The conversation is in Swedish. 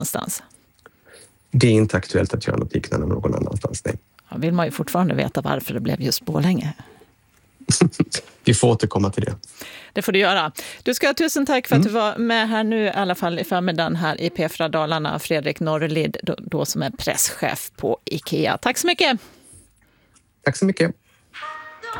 någonstans? Det är inte aktuellt att göra något liknande någon annanstans, nej. Ja, vill man ju fortfarande veta varför det blev just Borlänge. Vi får återkomma till det. Det får du göra. Du ska ha tusen tack för att du var med här nu, i alla fall i förmiddagen här i P4 Dalarna. Fredrik Norrlid, då som är presschef på IKEA. Tack så mycket! Tack så mycket!